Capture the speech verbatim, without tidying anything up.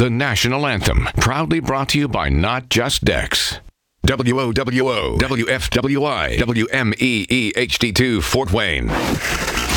the national anthem, proudly brought to you by Not Just Decks. W O W O, W F W I, W M E E H D two, Fort Wayne.